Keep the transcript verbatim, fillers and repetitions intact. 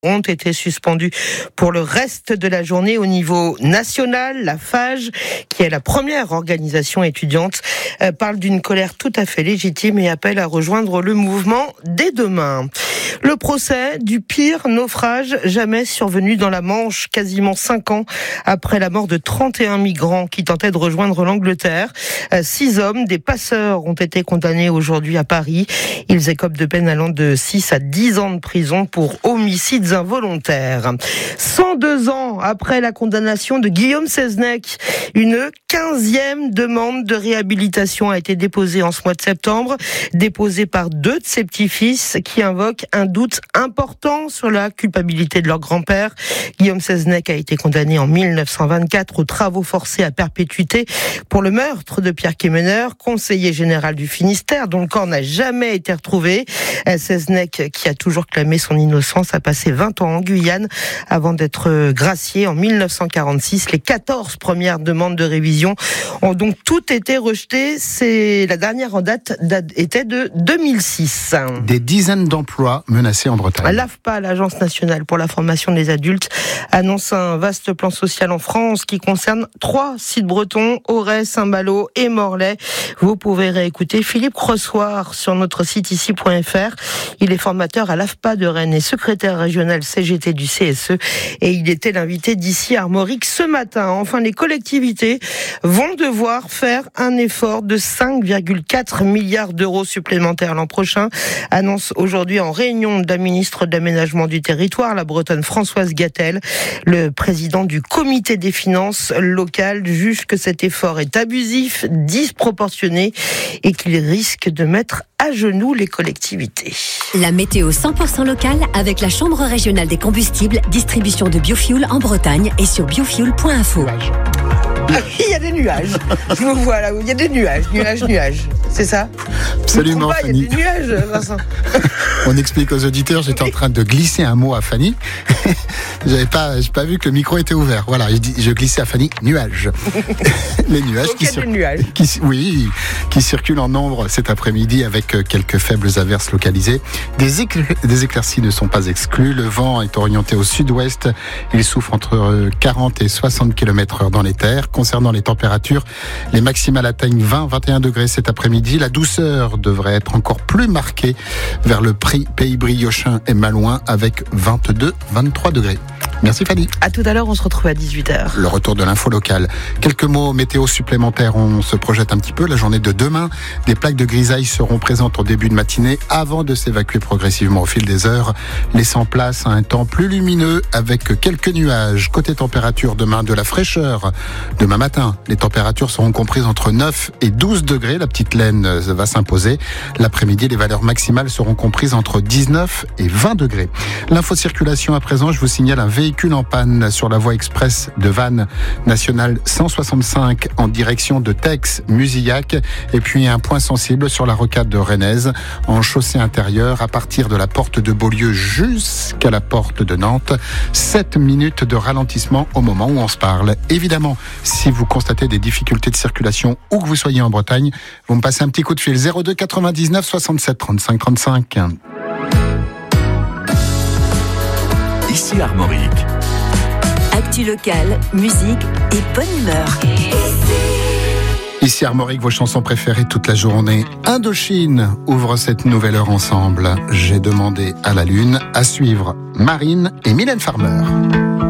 ont été suspendus pour le reste de la journée au niveau national. La FAGE, qui est la première organisation étudiante, euh, parle d'une colère tout à fait légitime et appelle à rejoindre le mouvement dès demain. Le procès du pire naufrage jamais survenu dans la Manche, quasiment cinq ans après la mort de trente et un migrants qui tentaient de rejoindre l'Angleterre. Euh, six hommes, des passeurs, ont été condamnés aujourd'hui à Paris. Ils écopent de peine allant de six à dix ans de prison pour homicides involontaire. cent deux ans après la condamnation de Guillaume Seznec, une quinzième demande de réhabilitation a été déposée en ce mois de septembre, déposée par deux de ses petits-fils qui invoquent un doute important sur la culpabilité de leur grand-père. Guillaume Seznec a été condamné en mille neuf cent vingt-quatre aux travaux forcés à perpétuité pour le meurtre de Pierre Quémeneur, conseiller général du Finistère, dont le corps n'a jamais été retrouvé. Seznec, qui a toujours clamé son innocence, a passé vingt ans en Guyane avant d'être gracié en mille neuf cent quarante-six. Les quatorze premières demandes de révision ont donc toutes été rejetées. C'est la dernière en date était de deux mille six. Des dizaines d'emplois menacés en Bretagne. L'A F P A, l'Agence nationale pour la formation des adultes, annonce un vaste plan social en France qui concerne trois sites bretons, Auray, Saint-Malo et Morlaix. Vous pouvez réécouter Philippe Crossoir sur notre site ici point f r. Il est formateur à l'A F P A de Rennes et secrétaire régional C G T du C S E, et il était l'invité d'ici Armorique ce matin. Enfin, les collectivités vont devoir faire un effort de cinq virgule quatre milliards d'euros supplémentaires l'an prochain, annonce aujourd'hui en réunion de la ministre de l'Aménagement du Territoire, la Bretonne Françoise Gatel. Le président du comité des finances locales juge que cet effort est abusif, disproportionné et qu'il risque de mettre à genoux les collectivités. La météo cent pour cent locale avec la Chambre régionale des combustibles, distribution de biofuel en Bretagne et sur biofuel point info. Ah, il y a des nuages. Je vous vois là, il y a des nuages, nuages, nuages. C'est ça ? Absolument, pas, Fanny. Il y a des nuages, Vincent. On explique aux auditeurs, j'étais en train de glisser un mot à Fanny. J'avais pas, j'ai pas vu que le micro était ouvert. Voilà, je, dis, je glissais à Fanny, nuages. Les nuages, Donc, qui, cir- nuages. qui, oui, qui circulent en nombre cet après-midi avec quelques faibles averses localisées. Des, éclair- des éclaircies ne sont pas exclues. Le vent est orienté au sud-ouest. Il souffle entre quarante et soixante kilomètres heure dans les terres. Concernant les températures, les maximales atteignent vingt à vingt et un degrés cet après-midi. La douceur devrait être encore plus marquée vers le Pays Briochin et Malouin avec vingt-deux à vingt-trois degrés. Merci Fanny. À tout à l'heure, on se retrouve à dix-huit heures. Le retour de l'info locale. Quelques mots météo supplémentaires, on se projette un petit peu. La journée de demain, des plaques de grisaille seront présentes au début de matinée avant de s'évacuer progressivement au fil des heures, laissant place à un temps plus lumineux avec quelques nuages. Côté température, demain de la fraîcheur. Demain matin, les températures seront comprises entre neuf et douze degrés. La petite laine va s'imposer. L'après-midi, les valeurs maximales seront comprises entre dix-neuf et vingt degrés. L'info circulation à présent, je vous signale un véhicule en panne sur la voie express de Vannes nationale cent soixante-cinq en direction de Tex-Musillac, et puis un point sensible sur la rocade de Rennes en chaussée intérieure à partir de la porte de Beaulieu jusqu'à la porte de Nantes. sept minutes de ralentissement au moment où on se parle. Évidemment, si vous constatez des difficultés de circulation où que vous soyez en Bretagne, vous me passez un petit coup de fil zéro deux quatre-vingt-dix-neuf soixante-sept trente-cinq trente-cinq. Ici Armorique. Actu locale, musique et bonne humeur. Ici Armorique, vos chansons préférées toute la journée. Indochine ouvre cette nouvelle heure ensemble. J'ai demandé à la lune. À suivre Marine et Mylène Farmer.